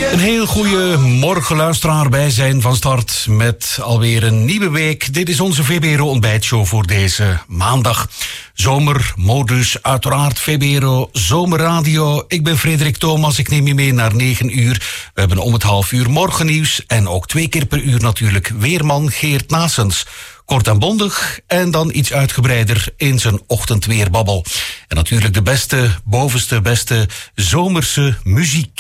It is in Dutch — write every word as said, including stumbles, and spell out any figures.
Een heel goede morgen, luisteraar. Wij zijn van start met alweer een nieuwe week. Dit is onze V B R O-ontbijtshow voor deze maandag. Zomermodus, uiteraard V B R O Zomerradio. Ik ben Frederik Thomas, ik neem je mee naar negen uur. We hebben om het half uur morgennieuws en ook twee keer per uur natuurlijk weerman Geert Naessens. Kort en bondig en dan iets uitgebreider in zijn ochtendweerbabbel. En natuurlijk de beste, bovenste, beste zomerse muziek.